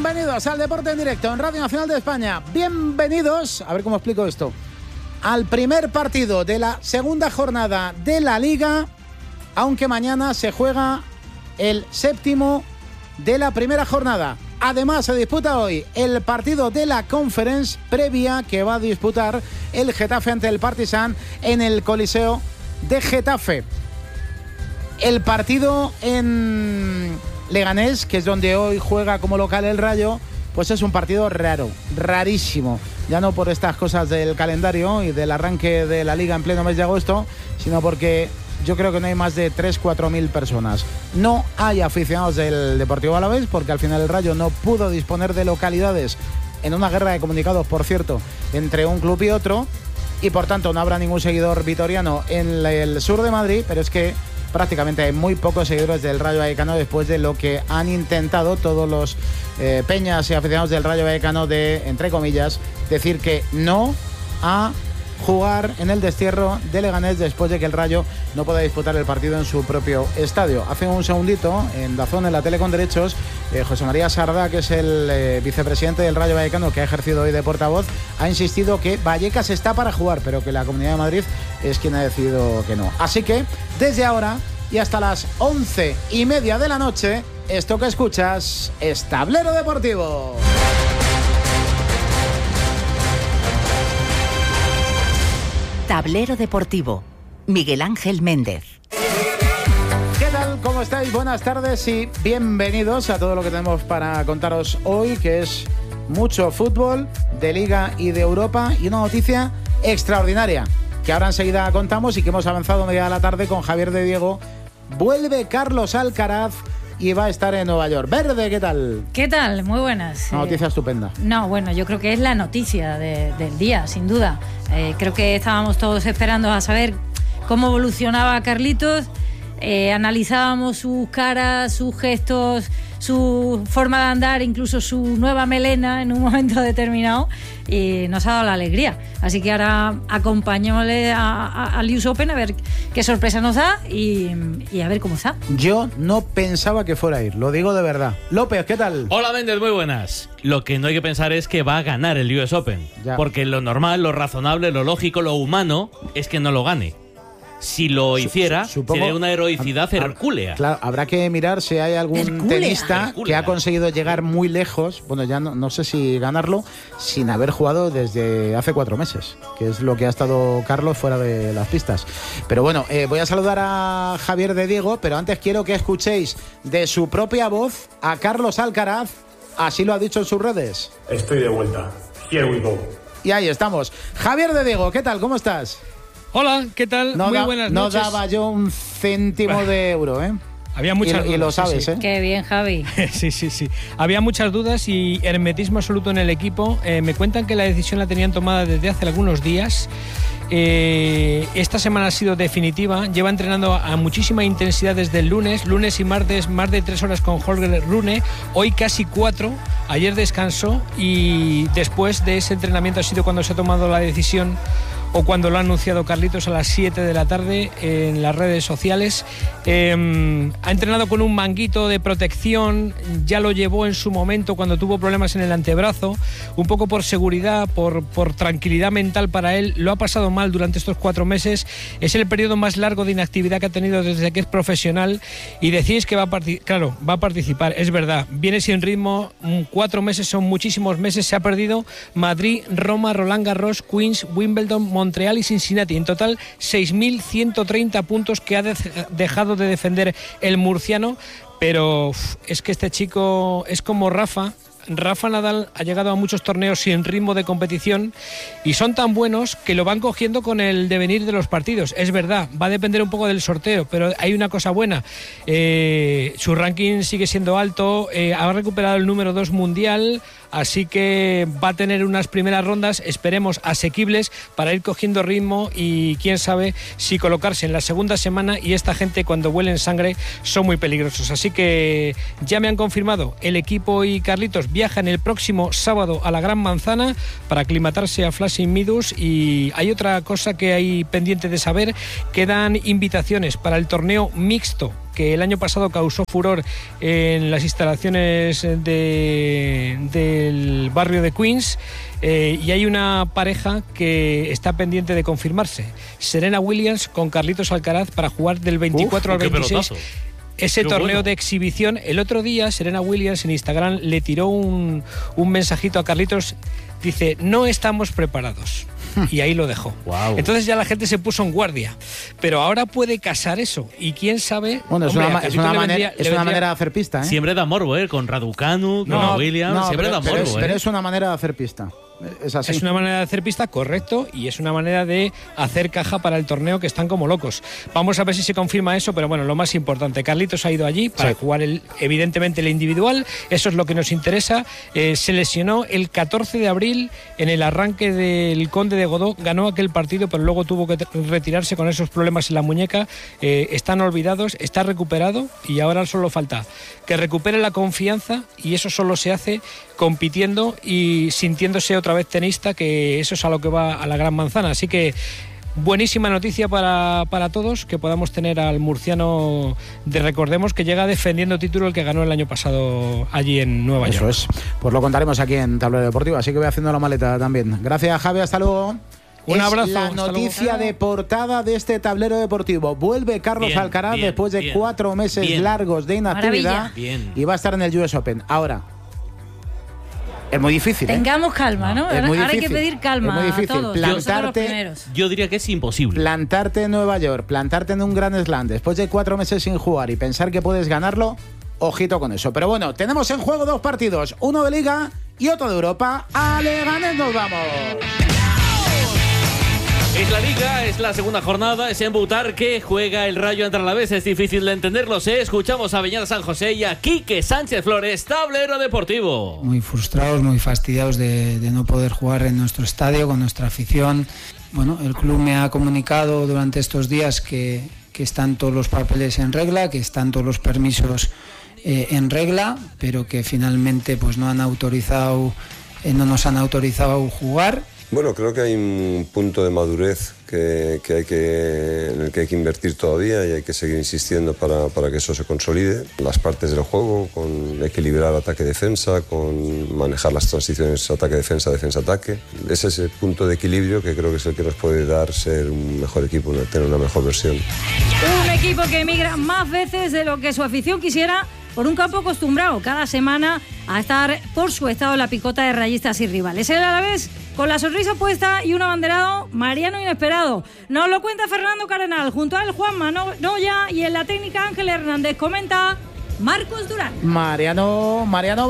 Bienvenidos al Deporte en Directo en Radio Nacional de España. Bienvenidos, a ver cómo explico esto, al primer partido de la segunda jornada de la Liga, aunque mañana se juega el séptimo de la primera jornada. Además, se disputa hoy el partido de la Conference previa que va a disputar el Getafe ante el Partizan en el Coliseo de Getafe. El partido en Leganés, que es donde hoy juega como local el Rayo, pues es un partido raro, rarísimo. Ya no por estas cosas del calendario y del arranque de la Liga en pleno mes de agosto, sino porque yo creo que no hay más de 3-4 mil personas. No hay aficionados del Deportivo Alavés porque al final el Rayo no pudo disponer de localidades en una guerra de comunicados, por cierto, entre un club y otro, y por tanto no habrá ningún seguidor vitoriano en el sur de Madrid, pero es que prácticamente hay muy pocos seguidores del Rayo Vallecano después de lo que han intentado todos los peñas y aficionados del Rayo Vallecano de, entre comillas, decir que no a jugar en el destierro de Leganés después de que el Rayo no pueda disputar el partido en su propio estadio. Hace un segundito, en DAZN, en la tele con derechos, José María Sardá, que es el vicepresidente del Rayo Vallecano, que ha ejercido hoy de portavoz, ha insistido que Vallecas está para jugar, pero que la Comunidad de Madrid es quien ha decidido que no. Así que, desde ahora y hasta las 11:30 de la noche, esto que escuchas es Tablero Deportivo. Tablero Deportivo, Miguel Ángel Méndez. ¿Qué tal? ¿Cómo estáis? Buenas tardes y bienvenidos a todo lo que tenemos para contaros hoy, que es mucho fútbol de Liga y de Europa y una noticia extraordinaria que ahora enseguida contamos y que hemos avanzado media de la tarde con Javier de Diego. Vuelve Carlos Alcaraz y va a estar en Nueva York. Verde, ¿qué tal? ¿Qué tal? Muy buenas. Una noticia estupenda. No, bueno, yo creo que es la noticia del día, sin duda. Creo que estábamos todos esperando a saber cómo evolucionaba Carlitos. Analizábamos sus caras, sus gestos, su forma de andar, incluso su nueva melena en un momento determinado, y nos ha dado la alegría. Así que ahora acompañémosle al US Open a ver qué sorpresa nos da y a ver cómo está. Yo no pensaba que fuera a ir, lo digo de verdad. López, ¿qué tal? Hola, Méndez, muy buenas. Lo que no hay que pensar es que va a ganar el US Open, porque lo normal, lo razonable, lo lógico, lo humano es que no lo gane. Si lo hiciera, sería una heroicidad hercúlea. Claro, habrá que mirar si hay algún tenista que ha conseguido llegar muy lejos, bueno, ya no sé si ganarlo, sin haber jugado desde hace 4 meses, que es lo que ha estado Carlos fuera de las pistas. Pero bueno, voy a saludar a Javier de Diego, pero antes quiero que escuchéis de su propia voz a Carlos Alcaraz, así lo ha dicho en sus redes. Estoy de vuelta. Here we go. Y ahí estamos. Javier de Diego, ¿qué tal? ¿Cómo estás? Hola, ¿qué tal? Muy buenas noches. No daba yo un céntimo de euro, ¿eh? Había muchas dudas. Y lo sabes, sí. ¿eh? Qué bien, Javi. Sí. Había muchas dudas y hermetismo absoluto en el equipo. Me cuentan que la decisión la tenían tomada desde hace algunos días. Esta semana ha sido definitiva. Lleva entrenando a muchísima intensidad desde el lunes y martes, más de 3 horas con Holger Rune. Hoy casi 4. Ayer descansó y después de ese entrenamiento ha sido cuando se ha tomado la decisión, o cuando lo ha anunciado Carlitos a las 7 de la tarde en las redes sociales. Ha entrenado con un manguito de protección, ya lo llevó en su momento cuando tuvo problemas en el antebrazo, un poco por seguridad, por tranquilidad mental para él. Lo ha pasado mal durante estos 4 meses, es el periodo más largo de inactividad que ha tenido desde que es profesional, y decís que va a participar, es verdad, viene sin ritmo, 4 meses son muchísimos meses, se ha perdido Madrid, Roma, Roland Garros, Queens, Wimbledon, Montreal y Cincinnati. En total 6.130 puntos que ha dejado de defender el murciano, pero es que este chico es como Rafa Nadal, ha llegado a muchos torneos sin ritmo de competición y son tan buenos que lo van cogiendo con el devenir de los partidos. Es verdad, va a depender un poco del sorteo, pero hay una cosa buena, su ranking sigue siendo alto, ha recuperado el número 2 mundial, así que va a tener unas primeras rondas, esperemos, asequibles para ir cogiendo ritmo y quién sabe si colocarse en la segunda semana, y esta gente cuando huelen sangre son muy peligrosos. Así que ya me han confirmado, el equipo y Carlitos viajan el próximo sábado a la Gran Manzana para aclimatarse a Flushing Meadows. Y hay otra cosa que hay pendiente de saber, quedan invitaciones para el torneo mixto que el año pasado causó furor en las instalaciones del barrio de Queens. Y hay una pareja que está pendiente de confirmarse. Serena Williams con Carlitos Alcaraz para jugar del 24 al 26. Ese torneo de exhibición. El otro día Serena Williams en Instagram le tiró un mensajito a Carlitos. Dice, no estamos preparados. Y ahí lo dejó. Wow. Entonces ya la gente se puso en guardia. Pero ahora puede casar eso. Y quién sabe... Bueno, es una manera de hacer pista, ¿eh? Siempre da morbo, con Raducanu, con Williams. Siempre da morbo, pero es una manera de hacer pista. Es así. Es una manera de hacer pista, correcto, y es una manera de hacer caja para el torneo, que están como locos. Vamos a ver si se confirma eso, pero bueno, lo más importante, Carlitos ha ido allí para jugar evidentemente el individual, eso es lo que nos interesa. Se lesionó el 14 de abril en el arranque del Conde de Godó, ganó aquel partido, pero luego tuvo que retirarse con esos problemas en la muñeca. Están olvidados, está recuperado y ahora solo falta que recupere la confianza, y eso solo se hace compitiendo y sintiéndose otra vez tenista, que eso es a lo que va a la gran manzana. Así que buenísima noticia para todos, que podamos tener al murciano recordemos que llega defendiendo título, el que ganó el año pasado allí en Nueva York. Eso es, pues lo contaremos aquí en Tablero Deportivo, así que voy haciendo la maleta también. Gracias, Javi, hasta luego. Un abrazo. La noticia de portada de este Tablero Deportivo. Vuelve Carlos Alcaraz después de 4 meses largos de inactividad y va a estar en el US Open. Ahora, es muy difícil. Tengamos calma, ¿no? Ahora hay que pedir calma. Es muy difícil. A todos. Yo diría que es imposible. Plantarte en Nueva York, plantarte en un Grand Slam después de 4 meses sin jugar y pensar que puedes ganarlo, ojito con eso. Pero bueno, tenemos en juego 2 partidos, uno de Liga y otro de Europa. ¡A Leganés nos vamos! Es la Liga, es la segunda jornada, es en Butarque, juega el Rayo ante el Alavés, es difícil de entenderlo, escuchamos a Beñat San José y a Quique Sánchez Flores, Tablero Deportivo. Muy frustrados, muy fastidiados de no poder jugar en nuestro estadio, con nuestra afición. Bueno, el club me ha comunicado durante estos días que están todos los papeles en regla, que están todos los permisos en regla, pero que finalmente pues no nos han autorizado jugar. Bueno, creo que hay un punto de madurez en el que hay que invertir todavía y hay que seguir insistiendo para que eso se consolide. Las partes del juego, con equilibrar ataque-defensa, con manejar las transiciones ataque-defensa, defensa-ataque. Es ese punto de equilibrio que creo que es el que nos puede dar ser un mejor equipo, tener una mejor versión. Un equipo que emigra más veces de lo que su afición quisiera, por un campo acostumbrado cada semana a estar por su estado en la picota de rayistas y rivales. El Alavés con la sonrisa puesta y un abanderado mariano inesperado. Nos lo cuenta Fernando Cardenal, junto a él Juanma Noya y en la técnica Ángel Hernández. Comenta Marcos Durán. Mariano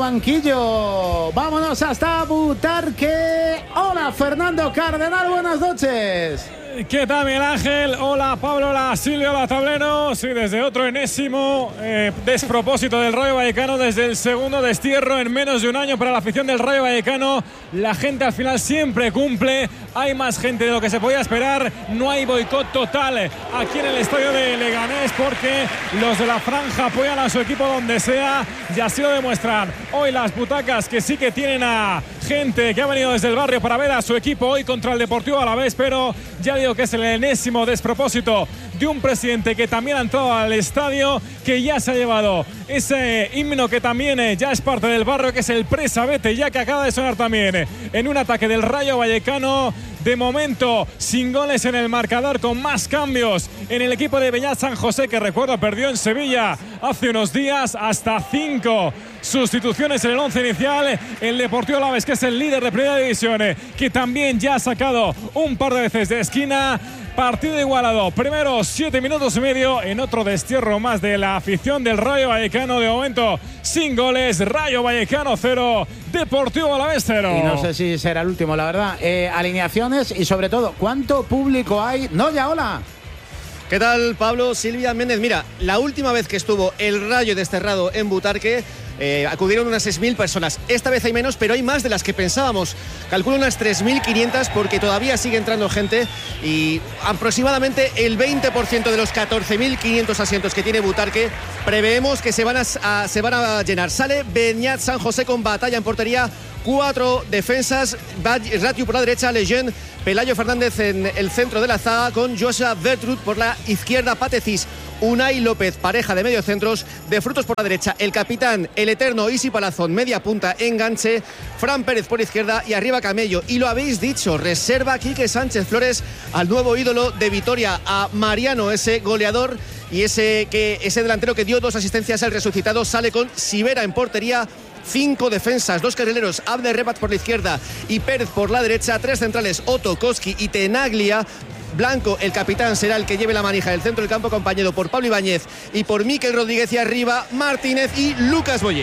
Banquillo. Vámonos hasta Butarque. Hola, Fernando Cardenal, buenas noches. ¿Qué tal, Miguel Ángel? Hola, Pablo, hola, Silvio, hola, Tablero. Sí, desde otro enésimo despropósito del Rayo Vallecano, desde el segundo destierro en menos de un año para la afición del Rayo Vallecano. La gente al final siempre cumple. Hay más gente de lo que se podía esperar. No hay boicot total aquí en el estadio de Leganés, porque los de la franja apoyan a su equipo donde sea, y así lo demuestran hoy las butacas, que sí que tienen a gente que ha venido desde el barrio para ver a su equipo hoy contra el Deportivo Alavés, pero ya digo que es el enésimo despropósito de un presidente que también ha entrado al estadio, que ya se ha llevado ese himno que también ya es parte del barrio, que es el Presabete, ya que acaba de sonar también en un ataque del Rayo Vallecano. De momento, sin goles en el marcador, con más cambios en el equipo de Beñat San José, que recuerdo perdió en Sevilla hace unos días, hasta 5 sustituciones en el 11 inicial. El Deportivo Alavés, que es el líder de Primera División, que también ya ha sacado un par de veces de esquina. Partido igualado, primero 7 minutos y medio en otro destierro más de la afición del Rayo Vallecano. De momento sin goles, Rayo Vallecano 0, Deportivo Alavés 0. Y no sé si será el último, la verdad. Alineaciones y sobre todo, ¿cuánto público hay? Noya, hola. ¿Qué tal, Pablo? Silvia Méndez. Mira, la última vez que estuvo el Rayo desterrado en Butarque, acudieron unas 6.000 personas. Esta vez hay menos, pero hay más de las que pensábamos. Calculo unas 3.500, porque todavía sigue entrando gente, y aproximadamente el 20% de los 14.500 asientos que tiene Butarque preveemos que se van a llenar. Sale Beñat San José con Batalla en portería, 4 defensas, Ratiu por la derecha, Lejeune, Pelayo Fernández en el centro de la zaga, con Joshua Vertrud por la izquierda, Patecis Unai López, pareja de mediocentros, de Frutos por la derecha, el capitán, el eterno Isi Palazón, media punta, enganche, Fran Pérez por izquierda y arriba Camello. Y lo habéis dicho, reserva Quique Sánchez Flores al nuevo ídolo de Vitoria, a Mariano, ese goleador y ese delantero que dio 2 asistencias al resucitado. Sale con Sivera en portería, 5 defensas, 2 carrileros, Abde Rebat por la izquierda y Pérez por la derecha, 3 centrales, Otto, Koski y Tenaglia. Blanco, el capitán, será el que lleve la manija del centro del campo, acompañado por Pablo Ibáñez y por Mikel Rodríguez, y arriba Martínez y Lucas Boyé.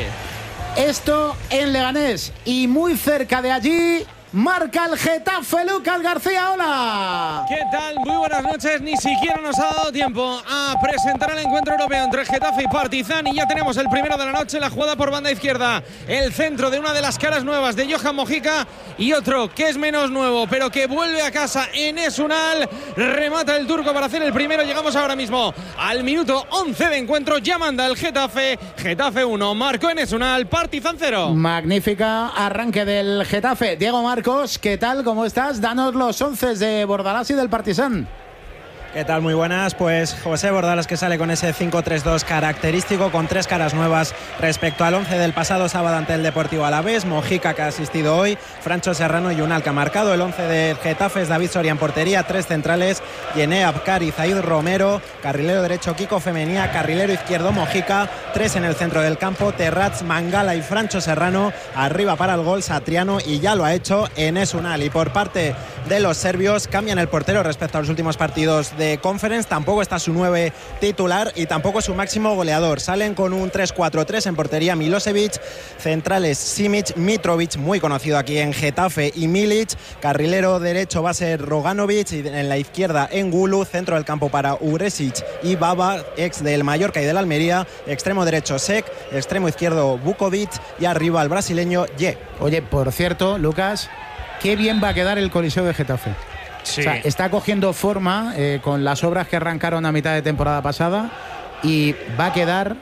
Esto en Leganés, y muy cerca de allí marca el Getafe. Lucas García, hola. ¿Qué tal? Muy buenas noches. Ni siquiera nos ha dado tiempo a presentar el encuentro europeo entre Getafe y Partizan, y ya tenemos el primero de la noche. La jugada por banda izquierda, el centro de una de las caras nuevas de Johan Mojica, y otro que es menos nuevo pero que vuelve a casa, Enes Unal. Remata el turco para hacer el primero. Llegamos ahora mismo al minuto 11 de encuentro. Ya manda el Getafe. Getafe 1, marcó Enes Unal, Partizan 0. Magnífica arranque del Getafe. Diego Marcos, ¿qué tal? ¿Cómo estás? Danos los 11 de Bordalás y del Partizan. ¿Qué tal? Muy buenas. Pues José Bordalas, que sale con ese 5-3-2 característico, con 3 caras nuevas respecto al 11 del pasado sábado ante el Deportivo Alavés. Mojica, que ha asistido hoy, Francho Serrano y Unal, que ha marcado. El 11 del Getafe es David Soria en portería, 3 centrales, Yené Abkar, Zaid Romero, carrilero derecho Kiko Femenía, carrilero izquierdo Mojica, 3 en el centro del campo, Terrats, Mangala y Francho Serrano. Arriba para el gol Satriano, y ya lo ha hecho Enes Unal. Y por parte de los serbios, cambian el portero respecto a los últimos partidos de Conference. Tampoco está su 9 titular y tampoco su máximo goleador. Salen con un 3-4-3 en portería Milosevic, centrales Simic, Mitrovic, muy conocido aquí en Getafe, y Milic. Carrilero derecho va a ser Roganovic, y en la izquierda Engulu. Centro del campo para Ugresic y Baba, ex del Mallorca y del Almería. Extremo derecho Sek, extremo izquierdo Vukovic, y arriba el brasileño Ye. Oye, por cierto, Lucas, qué bien va a quedar el Coliseo de Getafe. Sí. O sea, está cogiendo forma con las obras que arrancaron a mitad de temporada pasada, y va a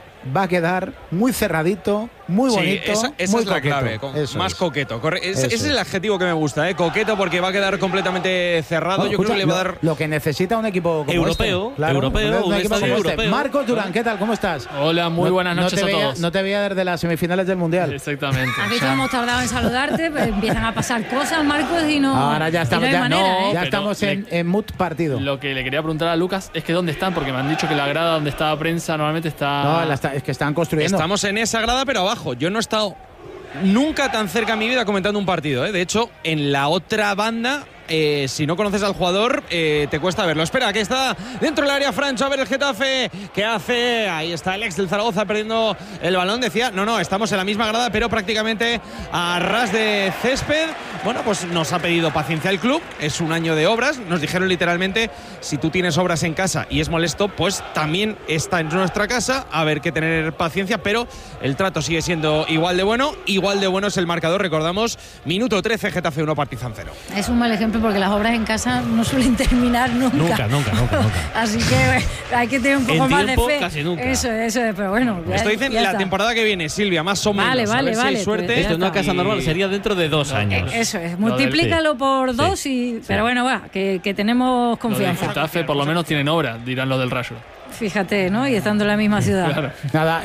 quedar muy cerradito, muy bonito. Esa muy es la clave, más coqueto. Ese es el adjetivo que me gusta, coqueto, porque va a quedar completamente cerrado. Bueno, yo creo que le va a dar lo que necesita un equipo como europeo, este. Claro, un equipo como europeo. este. Marcos Durán, ¿qué tal? ¿Cómo estás? Hola, muy buenas noches a todos. No te veía desde las semifinales del Mundial. Exactamente. Has visto, hemos tardado en saludarte, pues empiezan a pasar cosas, Marcos, y no. Ahora ya estamos, ya estamos en mood partido. Lo que le quería preguntar a Lucas es que ¿dónde están? Porque me han dicho que la grada donde estaba prensa normalmente está. No, es que están construyendo. Estamos en esa grada, pero abajo. Yo no he estado nunca tan cerca en mi vida comentando un partido. De hecho, en la otra banda, si no conoces al jugador, te cuesta verlo. Espera, que está dentro del área Francho. A ver el Getafe, ¿qué hace? Ahí está el ex del Zaragoza perdiendo el balón. Decía, no, estamos en la misma grada, pero prácticamente a ras de césped. Bueno, pues nos ha pedido paciencia el club. Es un año de obras. Nos dijeron literalmente, si tú tienes obras en casa y es molesto, pues también está en nuestra casa. A ver, que tener paciencia, pero el trato sigue siendo igual de bueno. Igual de bueno es el marcador, recordamos, minuto 13, Getafe 1, Partizan 0. Es un mal ejemplo, porque las obras en casa no suelen terminar nunca. Nunca. Así que hay que tener un poco más de fe. Casi nunca. Eso, pero bueno. Esto dicen la está. temporada que viene, Silvia, más o menos. Vale. Si hay suerte. Pues esto en una casa normal sería dentro de 2 años. Eso es, multiplícalo por 2 pero bueno, que tenemos confianza. Lo de Getafe por lo menos tienen obra, dirán los del Rayo. Fíjate, ¿no? Y estando en la misma ciudad. Claro. Nada,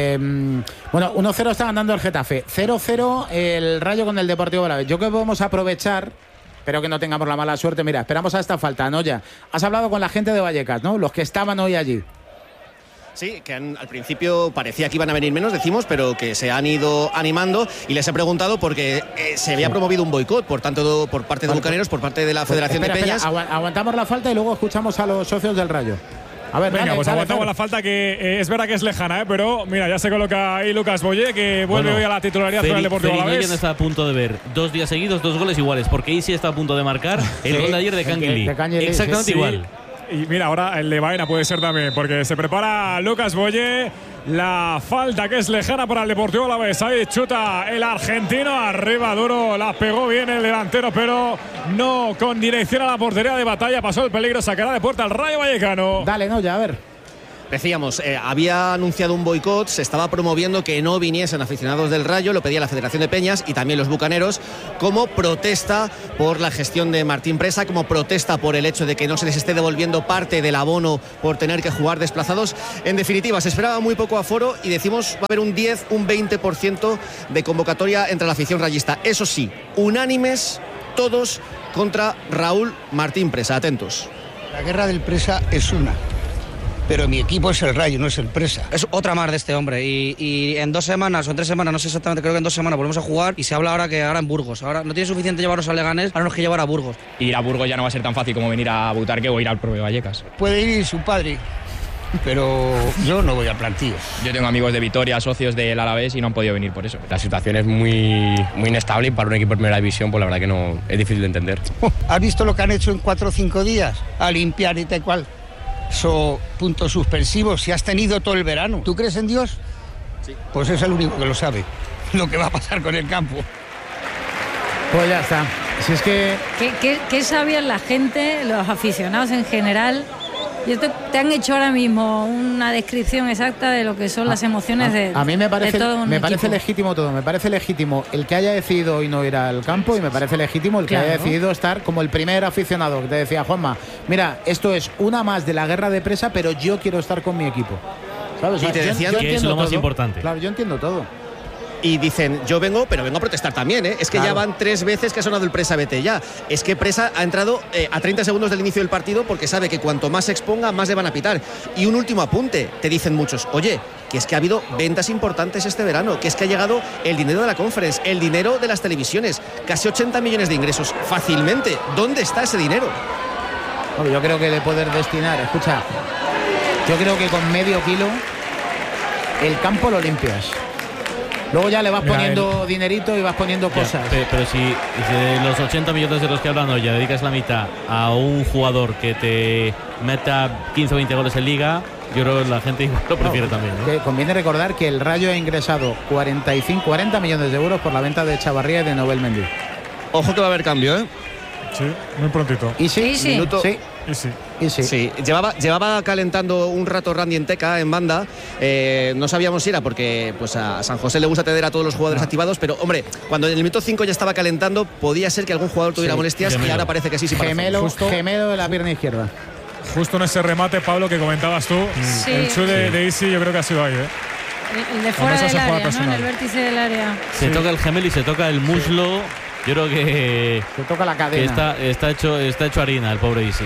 bueno, 1-0 está ganando el Getafe, 0-0 el Rayo con el Deportivo Alavés. Yo creo que podemos aprovechar, pero que no tengamos la mala suerte. Mira, esperamos a esta falta, Noya. Has hablado con la gente de Vallecas, ¿no? Los que estaban hoy allí. Sí, que al principio parecía que iban a venir menos, decimos, pero que se han ido animando, y les he preguntado porque se había promovido un boicot, por tanto, por parte de Bucaneros, por parte de la Federación de Peñas. Aguantamos la falta y luego escuchamos a los socios del Rayo. A ver, venga, pues aguantamos la falta, que es verdad que es lejana, pero mira, ya se coloca ahí Lucas Boyé, que vuelve hoy a la titularidad con el Deportivo Alavés. Está a punto de ver 2 días seguidos 2 goles iguales, porque ahí sí está a punto de marcar el gol de ayer de Canguilí. Exactamente igual. Y mira, ahora el de Baena puede ser también, porque se prepara Lucas Boyé. La falta, que es lejana para el Deportivo Alavés. Ahí chuta el argentino, arriba duro, la pegó bien el delantero, pero no con dirección a la portería de Batalla. Pasó el peligro, sacará de puerta al Rayo Vallecano. Dale, no, ya, a ver. Decíamos, había anunciado un boicot, se estaba promoviendo que no viniesen aficionados del Rayo, lo pedía la Federación de Peñas y también los bucaneros, como protesta por la gestión de Martín Presa, como protesta por el hecho de que no se les esté devolviendo parte del abono por tener que jugar desplazados. En definitiva, se esperaba muy poco aforo y decimos va a haber un 10, un 20% de convocatoria entre la afición rayista. Eso sí, unánimes todos contra Raúl Martín Presa. Atentos. La guerra del Presa es una. Pero mi equipo es el Rayo, no es el Presa. Es otra más de este hombre y en 2 semanas o en 3 semanas, no sé exactamente, creo que en 2 semanas volvemos a jugar y se habla ahora que ahora en Burgos. Ahora no tiene suficiente llevarnos a Leganés, ahora nos que llevar a Burgos. Ir a Burgos ya no va a ser tan fácil como venir a Butarque o ir al propio Vallecas. Puede ir su padre, pero yo no voy al plantío. Yo tengo amigos de Vitoria, socios del Alavés y no han podido venir por eso. La situación es muy inestable y para un equipo de primera división pues la verdad que no es difícil de entender. ¿Has visto lo que han hecho en 4 o 5 días? A limpiar y tal cual. Eso, puntos suspensivos, si has tenido todo el verano. ¿Tú crees en Dios? Sí. Pues es el único que lo sabe, lo que va a pasar con el campo. Pues ya está. Si es que... ¿Qué sabían la gente, los aficionados en general? Te han hecho ahora mismo una descripción exacta de lo que son las emociones de a mí me parece, de todo un me parece equipo. legítimo todo. Me parece legítimo el que haya decidido hoy no ir al campo y me parece legítimo el que haya decidido estar como el primer aficionado. Que te decía, Juanma, mira, esto es una más de la guerra de Presa, pero yo quiero estar con mi equipo. ¿Sabes? Y te decían que es lo más importante. Claro, yo entiendo todo. Y dicen, yo vengo, pero vengo a protestar también, ¿eh? Es que ya van 3 veces que ha sonado el Presa vete ya. Es que Presa ha entrado a 30 segundos del inicio del partido porque sabe que cuanto más se exponga, más le van a pitar. Y un último apunte, te dicen muchos, oye, que es que ha habido ventas importantes este verano, que es que ha llegado el dinero de la Conference, el dinero de las televisiones, casi 80 millones de ingresos fácilmente. ¿Dónde está ese dinero? Bueno, yo creo que de poder destinar, escucha, yo creo que con medio kilo el campo lo limpias. Luego ya le vas poniendo dinerito y vas poniendo cosas. Pero si de los 80 millones de los que hablan hoy ya dedicas la mitad a un jugador que te meta 15 o 20 goles en Liga, yo creo que la gente lo prefiere también, ¿no? Que conviene recordar que el Rayo ha ingresado 40 millones de euros por la venta de Chavarría y de Nobel Mendy. Ojo que va a haber cambio, ¿eh? Sí, muy prontito. Y sí, Minuto. Sí. Y sí. Sí, llevaba calentando un rato Randy Enteca en banda. No sabíamos si era porque pues a San José le gusta tener a todos los jugadores activados, pero hombre, cuando en el minuto 5 ya estaba calentando, podía ser que algún jugador tuviera molestias y ahora parece que sí. Gemelo de la pierna izquierda. Justo en ese remate, Pablo, que comentabas tú, el chute de Isi yo creo que ha sido ahí, ¿eh? El de fuera del área, ¿no? En el vértice del área. Se toca el gemelo y se toca el muslo. Yo creo que se toca la cadena. Que está hecho harina el pobre Isi.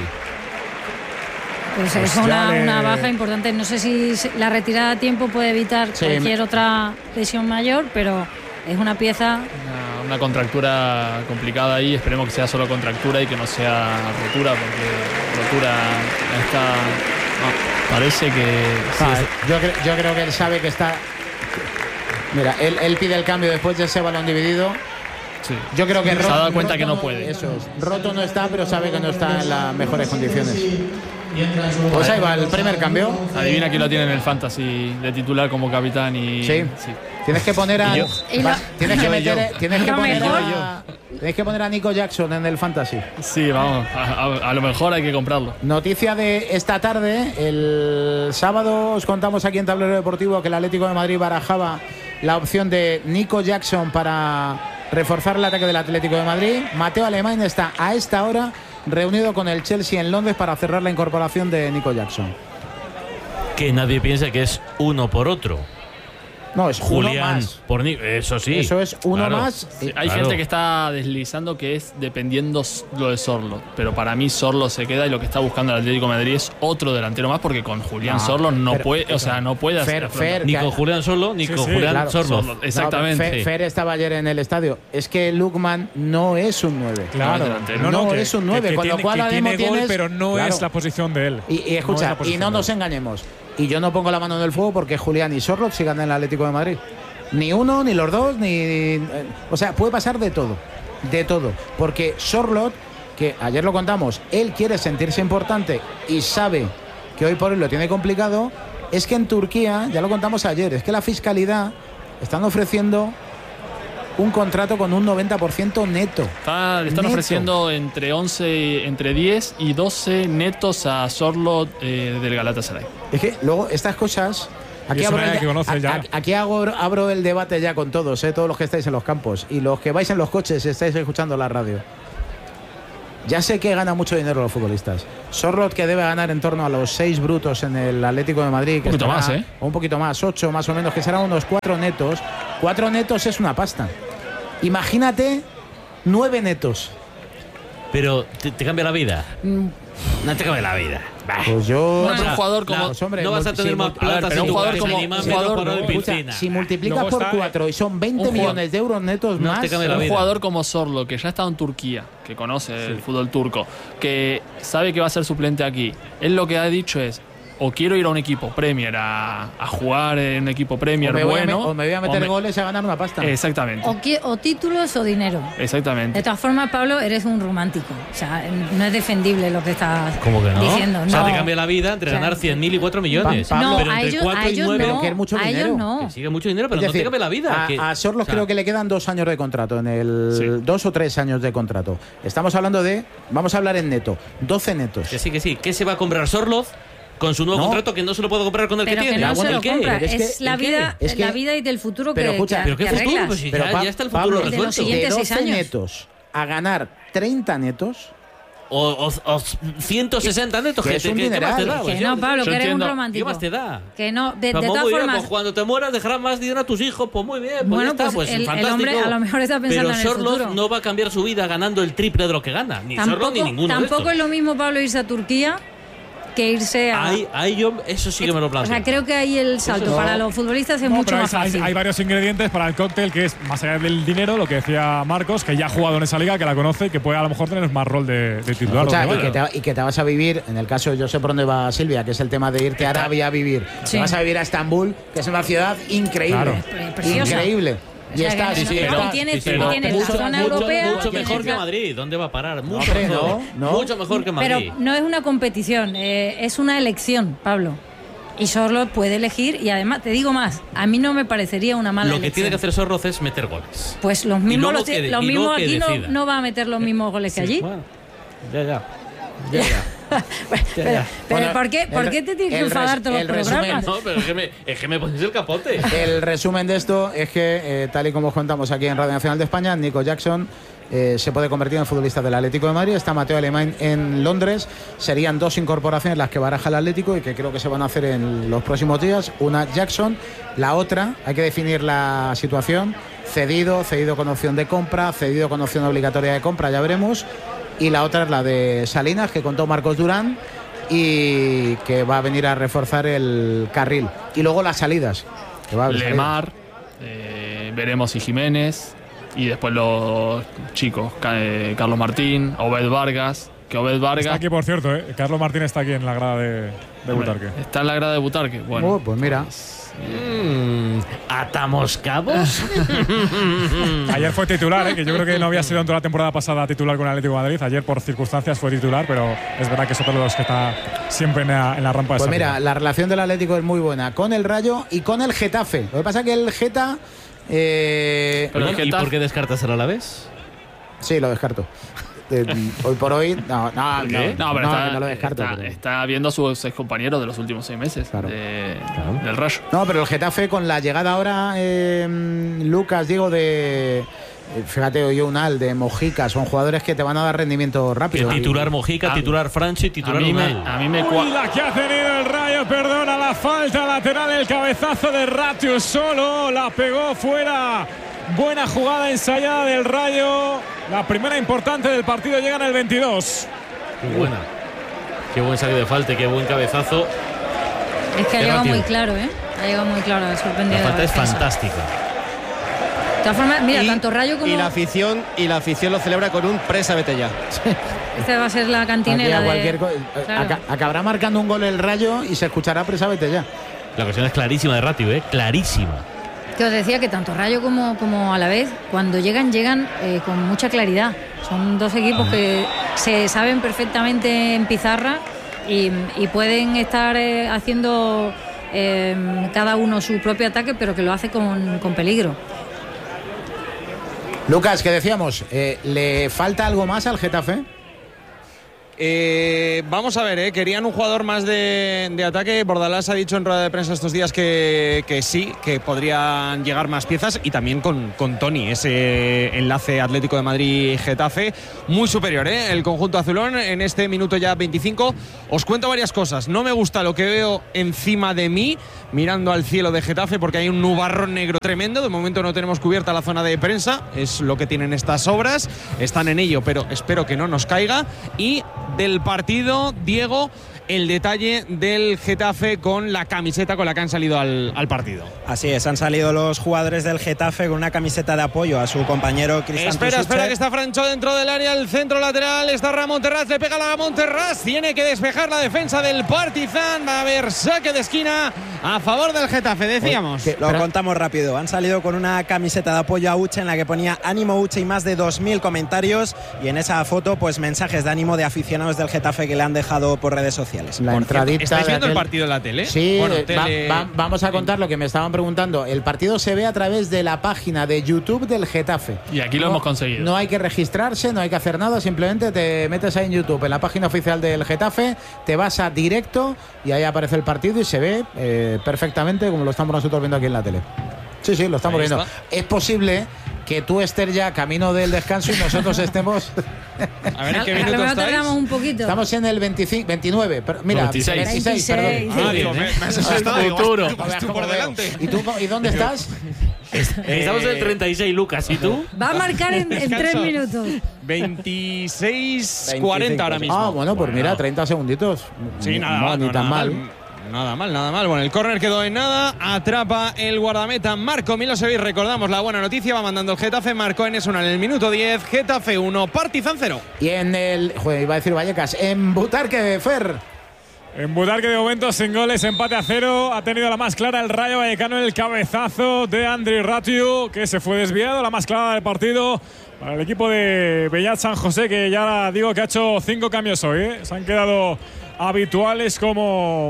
Pues es una baja importante. No sé si la retirada a tiempo puede evitar cualquier otra lesión mayor, pero es una pieza. Una contractura complicada ahí. Esperemos que sea solo contractura y que no sea rotura, porque rotura está. No, parece que. Yo creo que él sabe que está. Mira, él pide el cambio después de ese balón dividido. Sí. Yo creo que se ha dado cuenta que no puede. Eso es. Roto no está, pero sabe que no está en las mejores condiciones. Pues ahí va el primer cambio. Adivina quién lo tiene en el Fantasy de titular como capitán y. Sí. Tienes que poner a. Tienes que poner a Nico Jackson en el Fantasy. Sí, vamos. A lo mejor hay que comprarlo. Noticia de esta tarde. El sábado os contamos aquí en Tablero Deportivo que el Atlético de Madrid barajaba la opción de Nico Jackson para reforzar el ataque del Atlético de Madrid. Mateo Alemán está a esta hora reunido con el Chelsea en Londres para cerrar la incorporación de Nico Jackson. Que nadie piense que es uno por otro. No, es Julián uno más. Por eso sí. Eso es uno más. Hay gente que está deslizando que es dependiendo lo de Sorlo, pero para mí Sorlo se queda y lo que está buscando el Atlético de Madrid es otro delantero más, porque con Julián Sorlo no puede hacer. Ni con Julián Sorlo, ni con Julián Sorlo. Exactamente. Fer estaba ayer en el estadio. Es que Lukman no es un 9. Claro, no es un 9. Con lo cual tiene gol, pero no es la posición de él. Y escucha, y no nos engañemos. Y yo no pongo la mano en el fuego porque Julián y Sorloth sigan en el Atlético de Madrid. Ni uno, ni los dos, o sea, puede pasar de todo. De todo. Porque Sorloth, que ayer lo contamos, él quiere sentirse importante y sabe que hoy por hoy lo tiene complicado. Es que en Turquía, ya lo contamos ayer, es que la fiscalidad están ofreciendo un contrato con un 90% neto. Le están ofreciendo entre 10 y 12 netos a Sorloth del Galatasaray. Es que luego estas cosas... Aquí, abro el debate ya con todos, todos los que estáis en los campos y los que vais en los coches y estáis escuchando la radio. Ya sé que gana mucho dinero los futbolistas. Sorloth, que debe ganar en torno a los 6 brutos en el Atlético de Madrid. Que un poquito más, o un poquito más, 8 más o menos, que serán unos 4 netos. 4 netos es una pasta. Imagínate 9 netos. Pero te cambia la vida. No te cambia la vida. Pues yo... Bueno, un jugador como... no vas a tener más plata pero un jugador como... Si multiplicas por 4 y son 20 millones de euros netos más... Un jugador como Sorloth, que ya ha estado en Turquía, que conoce el fútbol turco, que sabe que va a ser suplente aquí, él lo que ha dicho es: o quiero ir a un equipo Premier a jugar en un equipo Premier o me voy a meter goles y a ganar una pasta. Exactamente. O títulos o dinero. Exactamente. De todas formas, Pablo, eres un romántico. O sea, no es defendible lo que estás diciendo. O sea, te cambia la vida entre ganar 100.000 y 4 millones. Pablo, pero entre 4 y 9... No, que es mucho dinero. Que sigue mucho dinero, pero es decir, no te cambia la vida. A Sorloth creo que le quedan 2 años de contrato. 2 o 3 años de contrato. Estamos hablando de... Vamos a hablar en neto. 12 netos. Que sí. ¿Qué se va a comprar Sorloth con su nuevo contrato, que no se lo puedo comprar con el pero que tiene? No se lo compra. Es la vida y del futuro pero que escucha, ¿pero qué futuro? Pues si ya está el futuro resuelto. De los siguientes 6 años. Netos a ganar 30 netos... O 160 netos, que es un dineral. ¿Qué más te da? Que no, Pablo, que eres un romántico. ¿Qué más te da? Que no, de todas formas... Pues cuando te mueras dejarás más dinero a tus hijos, pues muy bien, pues bueno, ya está, pues el fantástico. hombre a lo mejor está pensando pero en el futuro. Sorloth no va a cambiar su vida ganando el triple de lo que gana, ni Sorloth ni ninguno de estos. Tampoco es lo mismo, Pablo, irse a Turquía que irse a... Eso sí que me lo planteo. O sea, creo que ahí el salto para los futbolistas es mucho más fácil. Hay varios ingredientes para el cóctel, que es, más allá del dinero, lo que decía Marcos, que ya ha jugado en esa liga, que la conoce y que puede a lo mejor tener más rol de titular. Y que te vas a vivir, en el caso, yo sé por dónde va Silvia, que es el tema de irte a Arabia a vivir. Sí. Te vas a vivir a Estambul, que es una ciudad increíble. Claro. Increíble. Y está, tienes la zona europea. Mucho mejor que Madrid. ¿Dónde va a parar? Mucho mejor. Mucho mejor que Madrid. Pero no es una competición, es una elección, Pablo. Y Sorloth puede elegir, y además, te digo más, a mí no me parecería una mala elección. Lo que tiene que hacer Sorloth es meter goles. Pues los mismos aquí no va a meter los mismos goles que allí. Bueno, ya. Pero ¿por qué te tienes que enfadar todos los programas? No, pero es que me pones el capote. El resumen de esto es que, tal y como os contamos aquí en Radio Nacional de España, Nico Jackson se puede convertir en futbolista del Atlético de Madrid. Está Mateo Alemán en Londres. Serían 2 incorporaciones las que baraja el Atlético y que creo que se van a hacer en los próximos días. Una, Jackson. La otra, hay que definir la situación. Cedido con opción de compra, cedido con opción obligatoria de compra, ya veremos. Y la otra es la de Salinas, que contó Marcos Durán y que va a venir a reforzar el carril. Y luego las salidas. Que va a Lemar, veremos si Jiménez, y después los chicos, Carlos Martín, Obed Vargas. Que Obed Vargas... Está aquí, por cierto, Carlos Martín está aquí en la grada de Butarque. Está en la grada de Butarque. Bueno, pues mira. ¿Atamos cabos? Ayer fue titular, que yo creo que no había sido en toda la temporada pasada titular con el Atlético de Madrid. Ayer por circunstancias fue titular, pero es verdad que es otro de los que está siempre en la rampa de Pues mira, salida. la relación del Atlético es muy buena con el Rayo y con el Getafe. Lo que pasa es que el Geta... ¿Y por qué descartas el Alavés? Sí, lo descarto. Hoy por hoy, no lo descarto. Está viendo a sus excompañeros de los últimos 6 meses del Rayo. No, pero el Getafe, con la llegada ahora, Lucas, digo, de... Fíjate, Unal, de Mojica, son jugadores que te van a dar rendimiento rápido. Titular Mojica, titular Franchi, titular Unal. La que ha tenido el Rayo, perdona la falta lateral, el cabezazo de Ratius solo, la pegó fuera. Buena jugada ensayada del Rayo. La primera importante del partido llega en el 22. Qué buena. Qué buen saque de falta, qué buen cabezazo. Es que ha llegado muy claro, Ha llegado muy claro, ha sorprendido. La falta es fantástica. De todas formas, mira, tanto Rayo como... Y la afición lo celebra con un presa vete ya. Esta va a ser la cantinera acabará marcando un gol el Rayo y se escuchará presa vete ya. La ocasión es clarísima de Ratio, clarísima. Que os decía que tanto Rayo como Alavés, cuando llegan con mucha claridad. Son 2 equipos que se saben perfectamente en pizarra y pueden estar haciendo cada uno su propio ataque, pero que lo hace con peligro. Lucas, que decíamos, ¿le falta algo más al Getafe? Vamos a ver, querían un jugador más de ataque. Bordalás ha dicho en rueda de prensa estos días que sí, que podrían llegar más piezas, y también con Toni, ese enlace Atlético de Madrid-Getafe, muy superior, el conjunto azulón en este minuto ya 25. Os cuento varias cosas. No me gusta lo que veo encima de mí, mirando al cielo de Getafe, porque hay un nubarrón negro tremendo. De momento no tenemos cubierta la zona de prensa, es lo que tienen estas obras, están en ello, pero espero que no nos caiga. Y del partido, Diego, el detalle del Getafe con la camiseta con la que han salido al partido. Así es, han salido los jugadores del Getafe con una camiseta de apoyo a su compañero Cristian Tusuche. Espera, que está Francho dentro del área, el centro lateral, está Ramón Terraz, le pega la Monterrás, tiene que despejar la defensa del Partizan, va a haber saque de esquina a favor del Getafe, decíamos. Lo contamos rápido, han salido con una camiseta de apoyo a Uche en la que ponía ánimo Uche y más de 2000 comentarios, y en esa foto pues mensajes de ánimo de aficionados del Getafe que le han dejado por redes sociales. La entradita. ¿Estáis viendo el partido en la tele? Sí, bueno, vamos a contar lo que me estaban preguntando. El partido se ve a través de la página de YouTube del Getafe. Y aquí lo hemos conseguido. No hay que registrarse, no hay que hacer nada, simplemente te metes ahí en YouTube, en la página oficial del Getafe, te vas a directo y ahí aparece el partido y se ve perfectamente como lo estamos nosotros viendo aquí en la tele. Sí, lo estamos viendo. Es posible que tú estés ya camino del descanso y nosotros estemos. A ver, ¿en qué minuto estáis? Un poquito. Estamos en el 29, pero mira, 26, perdón. Digo, me has asustado. Por delante. ¿Y dónde estás? Estamos en el 36, Lucas. ¿Y tú? Va a marcar en 3 minutos. 26:40 ahora mismo. Bueno, pues mira, 30 segunditos. Sí, ni tan mal. Nada mal. Bueno, el córner quedó en nada. Atrapa el guardameta Marco Milosevic. Recordamos la buena noticia. Va mandando el Getafe. Marcó Enes Una en el minuto 10. Getafe 1, Partizan 0. Y en el. Iba a decir Vallecas. En Butarque, Fer. En Butarque de momento sin goles, empate a 0. Ha tenido la más clara el Rayo Vallecano, el cabezazo de Andri Ratiu, que se fue desviado. La más clara del partido para el equipo de Bellat San José, que ya digo que ha hecho 5 cambios hoy. Se han quedado habituales como,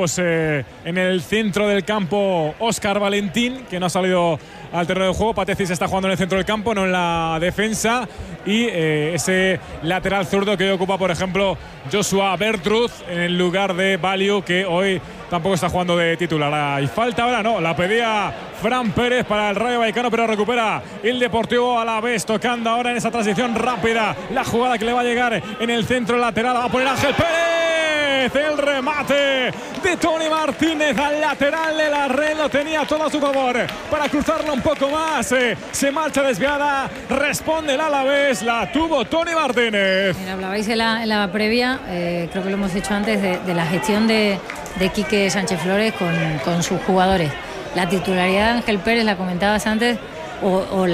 en el centro del campo Óscar Valentín, que no ha salido al terreno de juego. Patecis está jugando en el centro del campo, no en la defensa. Y ese lateral zurdo que hoy ocupa, por ejemplo, Joshua Bertruz en el lugar de Value, que hoy tampoco está jugando de titular. Y falta ahora, no, la pedía Fran Pérez para el Rayo Vallecano, pero recupera el Deportivo Alavés, tocando ahora en esa transición rápida la jugada que le va a llegar en el centro lateral. Va a poner Ángel Pérez. El remate de Toni Martínez al lateral de la red, lo tenía todo a su favor para cruzarla un poco más. Se marcha desviada, responde el Alavés, la tuvo Toni Martínez. Mira, hablabais en la previa, creo que lo hemos hecho antes, de la gestión de Quique Sánchez Flores con sus jugadores. La titularidad de Ángel Pérez, la comentabas antes, o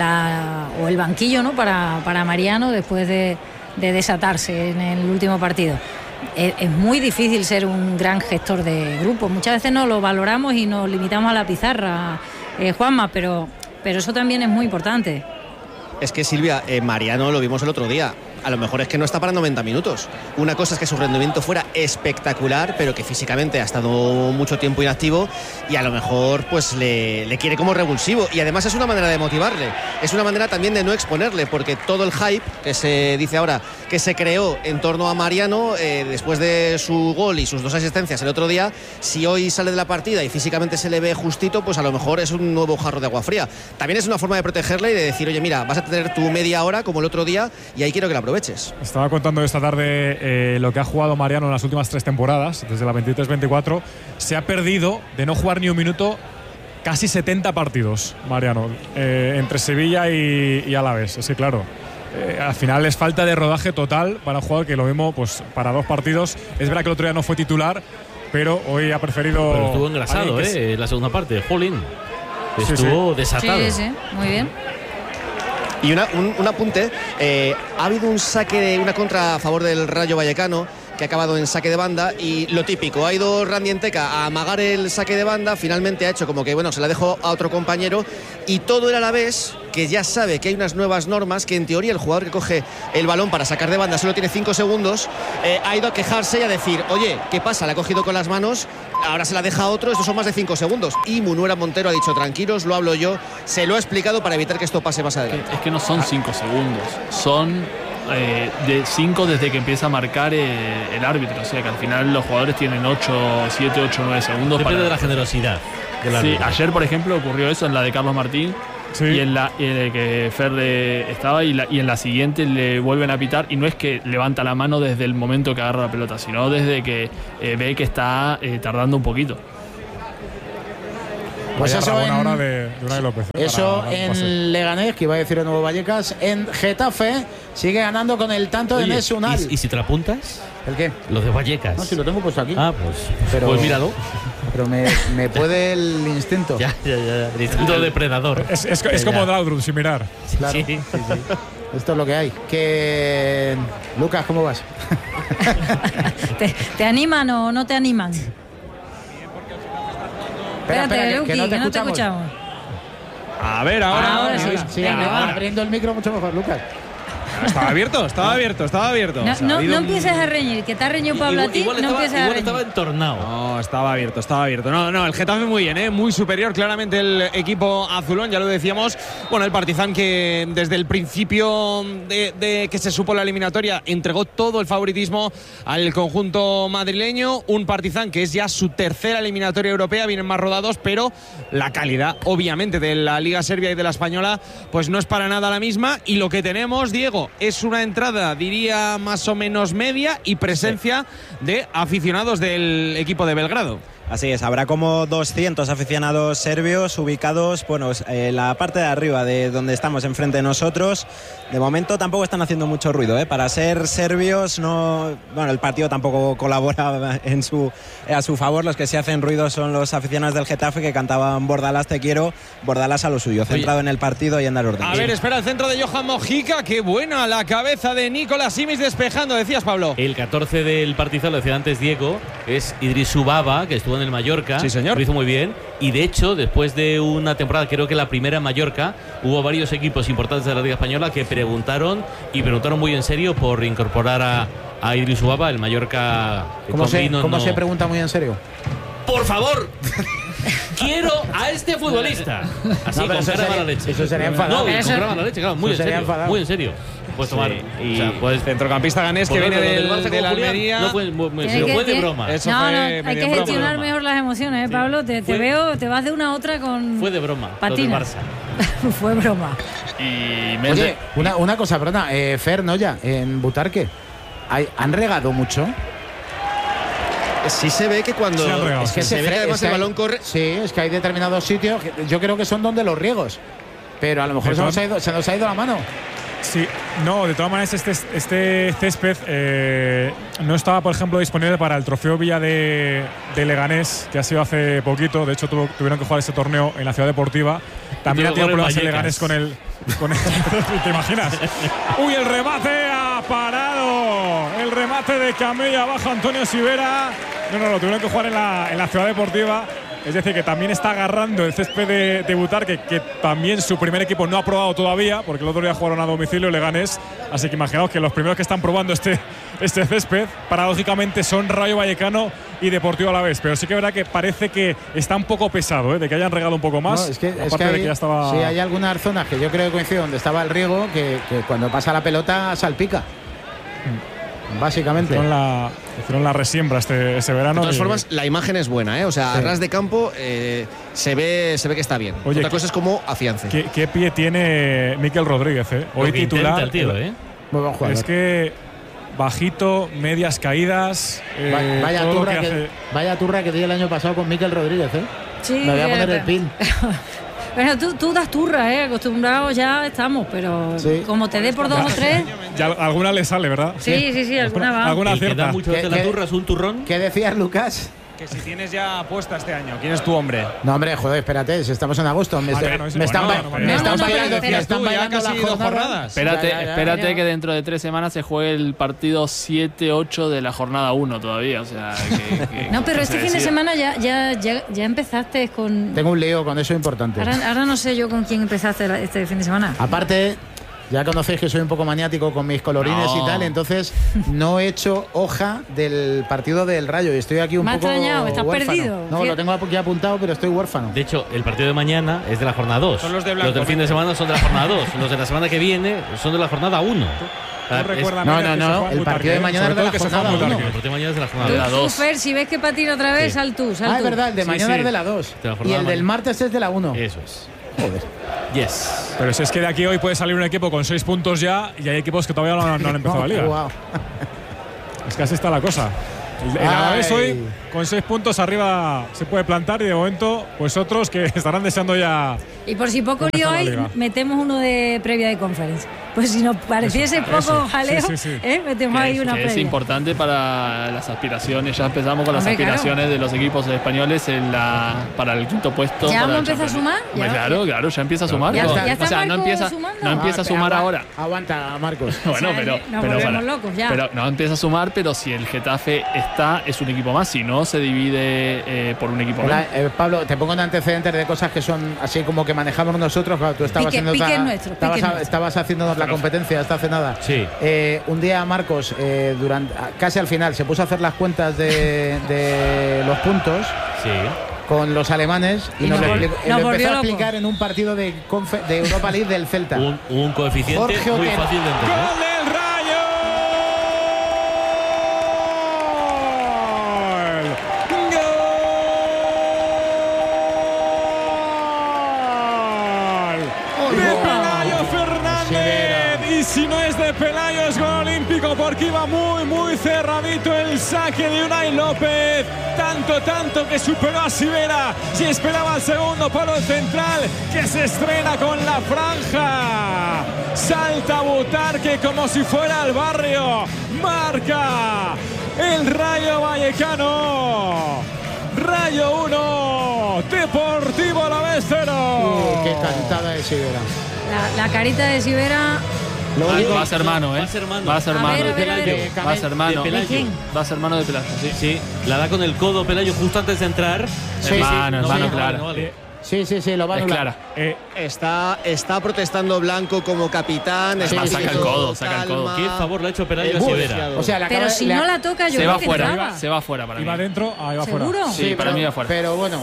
el banquillo, ¿no? para Mariano después de desatarse en el último partido. Es muy difícil ser un gran gestor de grupo. Muchas veces no lo valoramos y nos limitamos a la pizarra, Juanma, pero eso también es muy importante. Es que Silvia, Mariano lo vimos el otro día. A lo mejor es que no está para 90 minutos. Una cosa es que su rendimiento fuera espectacular, pero que físicamente ha estado mucho tiempo inactivo y a lo mejor pues le quiere como revulsivo. Y además es una manera de motivarle, es una manera también de no exponerle, porque todo el hype que se dice ahora que se creó en torno a Mariano después de su gol y sus 2 asistencias el otro día, si hoy sale de la partida y físicamente se le ve justito, pues a lo mejor es un nuevo jarro de agua fría. También es una forma de protegerle y de decir, oye, mira, vas a tener tu media hora como el otro día y ahí quiero que la aproveches. Estaba contando esta tarde lo que ha jugado Mariano en las últimas 3 temporadas, desde la 23-24. Se ha perdido de no jugar ni un minuto casi 70 partidos, Mariano, entre Sevilla y Alavés. Sí, claro. Al final es falta de rodaje total para un jugador que lo mismo, pues para 2 partidos. Es verdad que el otro día no fue titular, pero hoy ha preferido. Pero estuvo engrasado, la segunda parte, Jolín. Estuvo desatado. Sí, muy bien. Y un apunte, ha habido una contra a favor del Rayo Vallecano, que ha acabado en saque de banda, y lo típico, ha ido Randy Enteca a amagar el saque de banda, finalmente ha hecho como que se la dejó a otro compañero, y todo el Alavés, que ya sabe que hay unas nuevas normas, que en teoría el jugador que coge el balón para sacar de banda solo tiene 5 segundos, ha ido a quejarse y a decir, oye, ¿qué pasa? La ha cogido con las manos, ahora se la deja a otro, estos son más de 5 segundos. Y Munuera Montero ha dicho, tranquilos, lo hablo yo, se lo ha explicado para evitar que esto pase más adelante. Es que no son 5 segundos, son de 5 desde que empieza a marcar el árbitro. O sea que al final los jugadores tienen 7, 8, 9 segundos. Depende de la generosidad del árbitro. Sí, ayer por ejemplo ocurrió eso en la de Carlos Martín. Sí. Y en la que Fer estaba y en la siguiente le vuelven a pitar, y no es que levanta la mano desde el momento que agarra la pelota, sino desde que ve que está tardando un poquito. Pues eso eso en Leganés, que iba a decir el Nuevo Vallecas. En Getafe sigue ganando con el tanto de Enes Unal. ¿Y si te la apuntas? ¿El qué? Los de Vallecas. No, si lo tengo puesto aquí. Pues míralo. Pero me puede el instinto. Ya. El instinto depredador. Es como Laudrup, sin mirar. Claro. Sí. Esto es lo que hay. Que Lucas, ¿cómo vas? ¿Te animan o no te animan? Espera, Luqui, que no te escuchamos. A ver, ahora sí. Abriendo el micro mucho mejor, Lucas. Estaba abierto. No empieces a reñir, que te ha reñido Pablo a ti. No empieces a reñir. Estaba entornado. No, estaba abierto. No, el Getafe muy bien, muy superior claramente el equipo azulón, ya lo decíamos. Bueno, el Partizan que desde el principio de que se supo la eliminatoria entregó todo el favoritismo al conjunto madrileño. Un Partizan que es ya su tercera eliminatoria europea, vienen más rodados, pero la calidad, obviamente, de la Liga Serbia y de la Española, pues no es para nada la misma. Y lo que tenemos, Diego, es una entrada, diría, más o menos media y presencia de aficionados del equipo de Belgrado. Así es, habrá como 200 aficionados serbios ubicados, en la parte de arriba de donde estamos enfrente de nosotros. De momento tampoco están haciendo mucho ruido, Para ser serbios, el partido tampoco colabora a su favor. Los que se hacen ruido son los aficionados del Getafe, que cantaban Bordalas te quiero, Bordalas a lo suyo, centrado en el partido y en dar orden. A ver, espera, el centro de Johan Mojica, qué buena la cabeza de Nicolás Simic despejando, decías, Pablo. El 14 del Partizan, lo decía antes Diego, es Idrisu Baba, que estuvo en el Mallorca. Sí, señor. Lo hizo muy bien. Y de hecho, después de una temporada, creo que la primera en Mallorca, hubo varios equipos importantes de la Liga Española que preguntaron muy en serio por incorporar a Idrisu Baba. El Mallorca. ¿Cómo se pregunta muy en serio? ¡Por favor! Quiero a este futbolista. Así, con cara mala leche. Eso sería enfadado. No, con cara mala leche, claro, muy en serio. Puedes tomar. Centrocampista ganés que viene de la Almería. No fue de broma. Hay que gestionar mejor las emociones, Pablo. Te veo, te vas de una a otra con. Fue de broma. Patinas. Fue broma. Oye, una cosa, perdona. Fer Noya, en Butarque, ¿han regado mucho? Sí se ve que cuando se ve que además el balón corre. Sí, es que hay determinados sitios que yo creo que son donde los riegos. Pero a lo mejor se nos ha ido la mano. Sí, no, de todas maneras este césped no estaba, por ejemplo, disponible para el Trofeo Villa de Leganés, que ha sido hace poquito. De hecho, tuvieron que jugar ese torneo en la Ciudad Deportiva. También ha tenido problemas en Leganés con el ¿te imaginas? ¡Uy, el remate ha parado! El remate de Camella, abajo Antonio Sivera. No, lo tuvieron que jugar en la Ciudad Deportiva. Es decir, que también está agarrando el césped de Butarque, que también su primer equipo no ha probado todavía, porque el otro día jugaron a domicilio Leganés. Así que imaginaos que los primeros que están probando este césped, paradójicamente, son Rayo Vallecano y Deportivo Alavés. Pero sí que es verdad que parece que está un poco pesado, de que hayan regado un poco más. No, es que hay algunas zonas que yo creo que coinciden donde estaba el riego, que cuando pasa la pelota salpica. Básicamente. Hicieron la resiembra ese verano. De todas formas, la imagen es buena, O sea, a ras de campo se ve que está bien. Oye, otra cosa es cómo afiance. ¿Qué pie tiene Mikel Rodríguez, Hoy titular. El tío, Muy buen jugador. Es que bajito, medias caídas. Vaya turra que di el año pasado con Mikel Rodríguez, Sí, me voy a poner el pin. Bueno, tú das turra, acostumbrados ya estamos, pero como te dé por 2 o 3. Ya alguna le sale, ¿verdad? Sí, alguna va. Alguna cierta. Que da mucho de la turra es un turrón. ¿Qué decías, Lucas? Que si tienes ya apuesta este año, ¿quién es tu hombre? No, hombre, joder, espérate, si estamos en agosto. Me están bailando casi 2 jornadas. Espérate que dentro de 3 semanas se juegue el partido 7-8 de la jornada 1 todavía. O sea, no, pero este fin de semana ya empezaste con. Tengo un lío con eso importante. Ahora no sé yo con quién empezaste este fin de semana. Aparte, Ya conocéis que soy un poco maniático con mis colorines y tal, entonces no he hecho hoja del partido del Rayo y estoy aquí un poco extrañado, estás huérfano. perdido. No, lo tengo aquí apuntado, pero estoy huérfano. De hecho, el partido de mañana es de la jornada 2. Son los de blanco, Los del fin de semana son de la jornada 2. Los de la semana que viene son de la jornada 1. No, el partido de mañana es de la jornada 1. El partido de mañana es de la jornada 2. Tú, Fer, si ves que patina otra vez, sal tú. Ah, es verdad, el de mañana es de la 2. Y el del martes es de la 1. Eso es. Joder. Yes. Pero si es que de aquí hoy puede salir un equipo con 6 puntos ya y hay equipos que todavía no han empezado la liga. Wow. Es que así está la cosa. El Alavés hoy con 6 puntos arriba se puede plantar y de momento pues otros que estarán deseando ya. Y por si poco lío hay, metemos uno de previa de conferencia. Pues si nos pareciese poco jaleo, metemos ahí una previa. Es importante para las aspiraciones. Ya empezamos con las aspiraciones de los equipos españoles para el quinto puesto. ¿Ya vamos a empezar a sumar? Claro, ya empieza a sumar. Ya o sea, no empieza a sumar ahora. Aguanta, Marcos. Bueno, nos volvemos locos ya. Pero no empieza a sumar, pero si el Getafe es un equipo más. Si no, se divide por un equipo más. Pablo, te pongo en antecedentes de cosas que son así como que manejamos nosotros. Claro, tú estabas estabas haciéndonos la competencia hasta hace nada. Sí. Un día Marcos, casi al final, se puso a hacer las cuentas de los puntos. Sí. Con los alemanes y nos empezó a explicar en un partido de Europa League del Celta. Un coeficiente muy fácil de entender. ¡Gol del Rayo! ¡Gol! ¡De Pelayo Fernández! Y si no es de Pelayo, es gol olímpico porque iba muy cerradito el saque de Unai López. Tanto que superó a Sivera. Si esperaba el segundo palo central, que se estrena con la franja. Salta Butarque como si fuera el barrio. Marca el Rayo Vallecano. Rayo 1, Deportivo Alavés 0. Qué cantada de Sivera. La carita de Sivera. Va a ser mano, ¿eh? Va a ser mano. Va a ser mano. ¿De quién? Va a ser mano de Pelayo. Sí, la da con el codo Pelayo justo antes de entrar. Mano, claro. Sí, lo va a anular. Está protestando Blanco como capitán. Saca el codo. Qué favor le ha hecho Pelayo a Sivera. O sea, pero si no la toca, yo creo que entraba. Se va fuera para mí. ¿Iba dentro? Iba fuera. ¿Seguro? Sí, para mí va fuera. Pero bueno.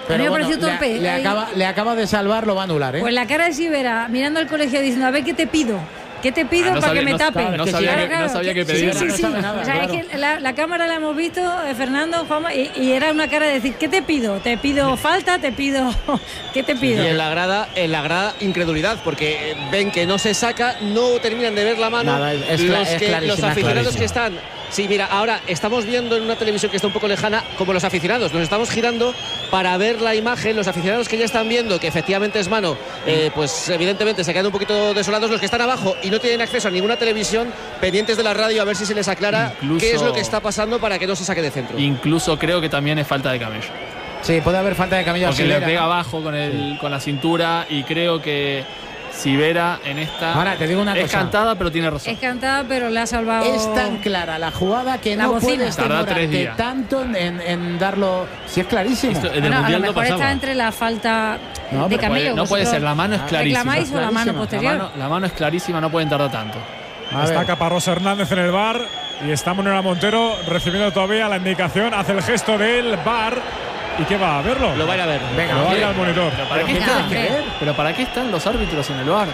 Le acaba de salvar, lo va a anular, ¿eh? Pues la cara de Sivera mirando al colegio diciendo, a ver qué te pido. ¿Qué te pido para que me tape? No sabía que pedir. Sí. O sea, es que la cámara la hemos visto, Fernando, Juanma, y era una cara de decir, ¿qué te pido? ¿Te pido falta? ¿Te pido? ¿Qué te pido? Y en la grada incredulidad, porque ven que no se saca, no terminan de ver la mano. Los aficionados que están. Sí, mira, ahora estamos viendo en una televisión que está un poco lejana como los aficionados. Nos estamos girando para ver la imagen. Los aficionados que ya están viendo que efectivamente es mano, pues evidentemente se quedan un poquito desolados. Los que están abajo y no tienen acceso a ninguna televisión, pendientes de la radio a ver si se les aclara qué es lo que está pasando para que no se saque de centro. Incluso creo que también es falta de camello. Sí, puede haber falta de camello. Porque le pega abajo con la cintura y creo que Sivera en esta. Ahora te digo una cosa. Es cantada, pero tiene razón. Es cantada, pero le ha salvado. Es tan clara la jugada que no puedes demorarte tanto en darlo. Si es clarísimo. A lo mejor está entre la falta de camello. No puede ser, la mano es clarísima. ¿Reclamáis o la mano posterior? La mano es clarísima, no pueden tardar tanto. Está Caparrós Hernández en el VAR y está Manuel Montero recibiendo todavía la indicación. Hace el gesto del VAR. ¿Y qué va a verlo? Lo va a ir a ver. Venga, lo va a ir al monitor. ¿Pero para qué están los árbitros en el VAR?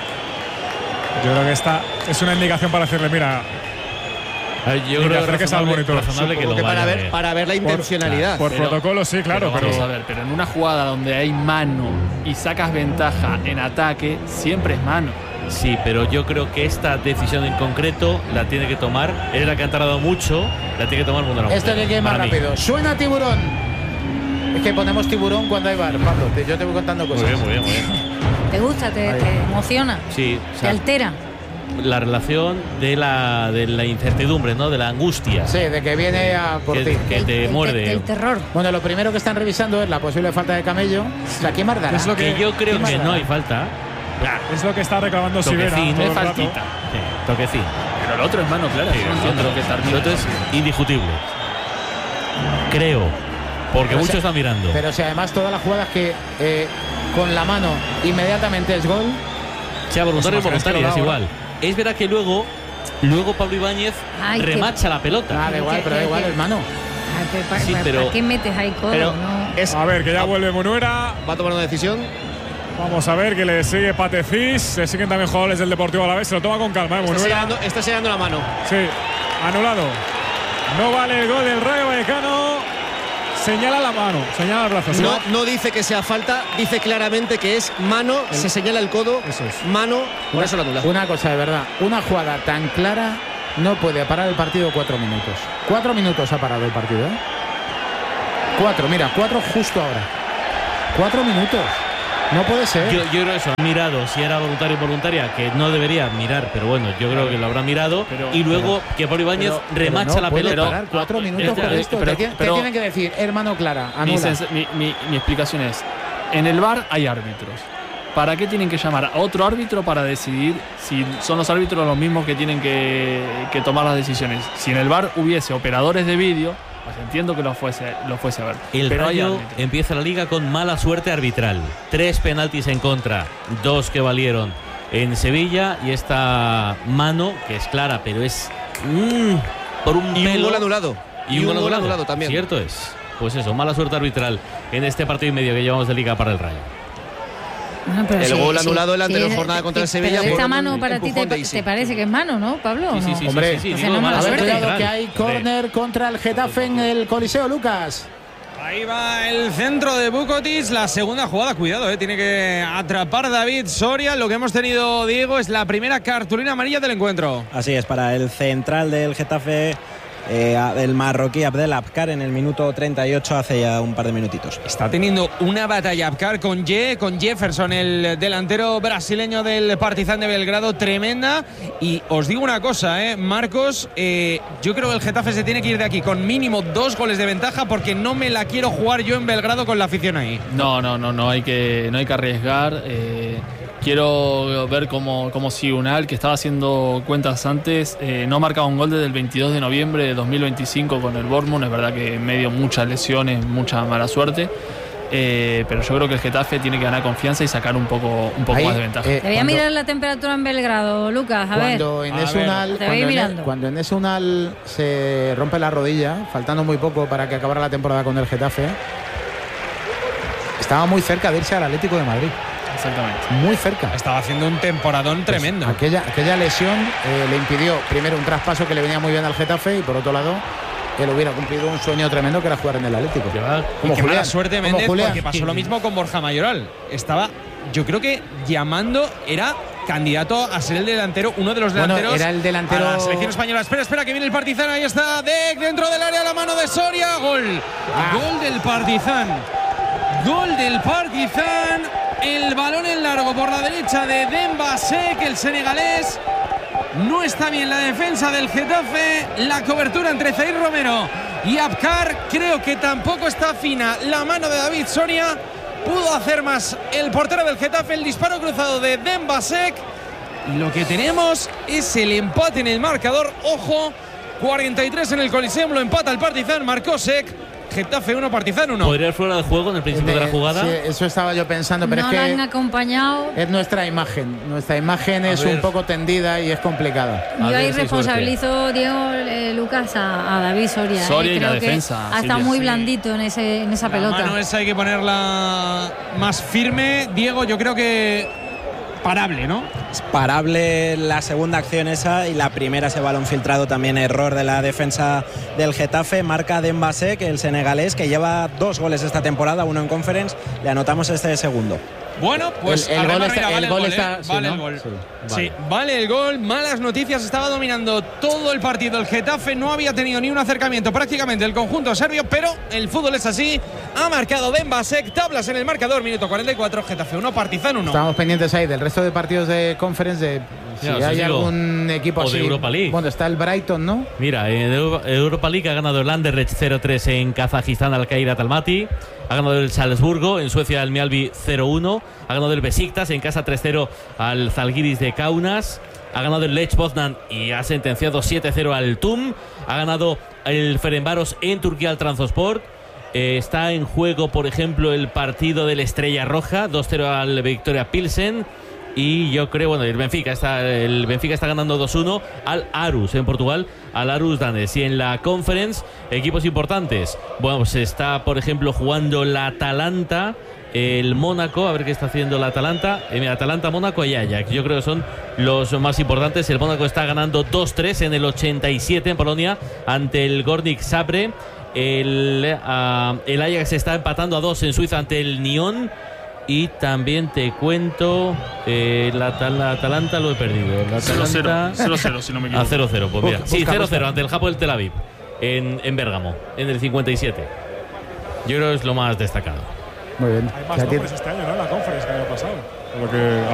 Yo creo que esta es una indicación para decirle, mira. Yo creo que es al monitor. Para ver la intencionalidad. Por protocolo, sí, claro. Pero vamos a ver, pero en una jugada donde hay mano y sacas ventaja en ataque, siempre es mano. Sí, pero yo creo que esta decisión en concreto la tiene que tomar. Es la que han tardado mucho, la tiene que tomar Mundo. Esto tiene que ir más rápido. Suena tiburón. Es que ponemos tiburón cuando hay VAR, Pablo. Yo te voy contando cosas. Muy bien. ¿Te gusta? ¿Te emociona? Sí. ¿Te altera? La relación de la incertidumbre, ¿no? De la angustia. Sí, de que viene a por ti. Que te muerde. El terror. Bueno, lo primero que están revisando es la posible falta de camello. O sea, ¿quién marcará? Es lo que yo creo que no hay falta. Es lo que está reclamando Sivera. Toquecín, faltita. Sí, toquecín. Pero el otro es mano clara. Sí, el otro es indiscutible. Creo. Porque muchos están mirando. Pero si además todas las jugadas que con la mano inmediatamente es gol. Sea voluntario o voluntaria, es igual. Es verdad que luego Pablo Ibáñez remacha la pelota. Da igual, pero da igual, hermano. Sí, pero ¿para qué metes ahí codo? A ver, que ya vuelve Munuera. Va a tomar una decisión. Vamos a ver que le sigue Patefis. Le siguen también jugadores del Deportivo Alavés. Se lo toma con calma, Munuera. Está sellando la mano. Sí, anulado. No vale el gol del Rayo Vallecano. Señala la mano, señala el brazo. No dice que sea falta, dice claramente que es mano. Se señala el codo. Eso es. Mano. Por eso la anula. Una cosa de verdad. Una jugada tan clara no puede parar el partido 4 minutos. 4 minutos ha parado el partido, ¿eh? 4 justo ahora. 4 minutos. No puede ser. Yo creo eso. Ha mirado si era voluntario o voluntaria, que no debería mirar, pero bueno, yo creo que lo habrá mirado. Y luego que Pablo Ibáñez remacha la pelota. Parar 4 minutos por esto. ¿Qué tienen que decir? Hermano Clara, anula. Mi explicación es: en el VAR hay árbitros. ¿Para qué tienen que llamar a otro árbitro para decidir si son los árbitros los mismos que tienen que tomar las decisiones? Si en el VAR hubiese operadores de vídeo, pues entiendo que lo fuese a ver. El Rayo empieza la liga con mala suerte arbitral. 3 penaltis en contra, 2 que valieron en Sevilla, y esta mano, que es clara, pero es por un pelo. Un gol anulado. Y un gol anulado también. Cierto es. Pues eso, mala suerte arbitral en este partido y medio que llevamos de liga para el Rayo. Bueno, el gol anulado en la anterior jornada contra el Sevilla. Pero esta mano para ti te parece que es mano, ¿no, Pablo? Sí, hombre, sí. A ver, cuidado que hay córner contra el Getafe en el Coliseo, Lucas. Ahí va el centro de Bukovic, la segunda jugada, cuidado, tiene que atrapar David Soria. Lo que hemos tenido, Diego, es la primera cartulina amarilla del encuentro. Así es, para el central del Getafe, el marroquí Abdel Abkar, en el minuto 38, hace ya un par de minutitos. Está teniendo una batalla Abkar con Jefferson, el delantero brasileño del Partizan de Belgrado, tremenda. Y os digo una cosa, Marcos, yo creo que el Getafe se tiene que ir de aquí con mínimo 2 goles de ventaja, porque no me la quiero jugar yo en Belgrado con la afición ahí. No hay que arriesgar. Quiero ver cómo Sigunal, que estaba haciendo cuentas antes, no marcaba un gol desde el 22 de noviembre de 2025 con el Bournemouth. Es verdad que en medio muchas lesiones, mucha mala suerte. Pero yo creo que el Getafe tiene que ganar confianza y sacar un poco más de ventaja. Te voy a mirar la temperatura en Belgrado, Lucas, Cuando Enes Unal se rompe la rodilla, faltando muy poco para que acabara la temporada con el Getafe, estaba muy cerca de irse al Atlético de Madrid. Exactamente. Muy cerca. Estaba haciendo un temporadón tremendo. Aquella lesión le impidió, primero, un traspaso que le venía muy bien al Getafe, y por otro lado, él hubiera cumplido un sueño tremendo, que era jugar en el Atlético. Como Julián, mala suerte, Méndez, porque pasó lo mismo con Borja Mayoral. Estaba, yo creo que llamando, era candidato a ser el delantero, uno de los delanteros. Era el delantero a la selección española. Espera, que viene el Partizan. Ahí está Dek dentro del área, la mano de Soria. Gol del Partizan. Gol del Partizan. El balón en largo por la derecha de Demba Sek, el senegalés. No está bien la defensa del Getafe. La cobertura entre Zaire Romero y Abkar. Creo que tampoco está fina la mano de David Soria. Pudo hacer más el portero del Getafe. El disparo cruzado de Demba Sek. Y lo que tenemos es el empate en el marcador. Ojo, 43 en el Coliseum. Lo empata el Partizan. Marcó Sek. Getafe 1, Partizan 1. ¿Podría ir fuera de juego en el principio de la jugada? Sí, eso estaba yo pensando, pero no es que la han acompañado. Es nuestra imagen. Nuestra imagen es un poco tendida y es complicada. Yo ahí responsabilizo, Diego, Lucas, a David Soria. Soria y la defensa. Ha estado muy blandito en esa pelota. La mano esa hay que ponerla más firme. Diego, yo creo que parable, ¿no? Es parable la segunda acción esa, y la primera, ese balón filtrado, también error de la defensa del Getafe. Marca Demba Sek, el senegalés, que lleva 2 goles esta temporada, 1 en Conference. Le anotamos este segundo. Bueno, pues el gol está, vale el gol. Vale el gol. Sí, vale el gol. Malas noticias, estaba dominando todo el partido el Getafe, no había tenido ni un acercamiento prácticamente el conjunto serbio, pero el fútbol es así. Ha marcado Demba Sek, tablas en el marcador, minuto 44, Getafe 1, Partizan 1. Estamos pendientes ahí del resto de partidos de Conference, si hay algún equipo así. De Europa League. Bueno, está el Brighton, ¿no? Mira, en Europa League ha ganado el Anderlecht 0-3 en Kazajistán al Kairat Almaty. Ha ganado el Salzburgo, en Suecia el Mjällby 0-1. Ha ganado el Besiktas en casa 3-0 al Zalgiris de Kaunas. Ha ganado el Lech Poznan y ha sentenciado 7-0 al TUM. Ha ganado el Ferencváros en Turquía al Trabzonspor. Está en juego, por ejemplo, el partido del Estrella Roja, 2-0 al Victoria Pilsen. Y yo creo, bueno, el Benfica está ganando 2-1 al Aarhus en Portugal, al Aarhus Danes. Y en la Conference, equipos importantes. Bueno, pues está, por ejemplo, jugando la Atalanta, el Mónaco, a ver qué está haciendo la Atalanta. Atalanta, Mónaco y Ajax. Yo creo que son los más importantes. El Mónaco está ganando 2-3 en el 87 en Polonia ante el Górnik Zabrze. El Ajax está empatando a 2 en Suiza ante el Nyon. Y también te cuento, la Atalanta lo he perdido. 0-0, si no me equivoco. 0-0, pues mira. Sí, 0-0 ante el Hapoel Tel Aviv, en Bérgamo, en el 57. Yo creo que es lo más destacado. Muy bien. Hay más nombres este año, ¿no? En la Conference que el año pasado. Por lo que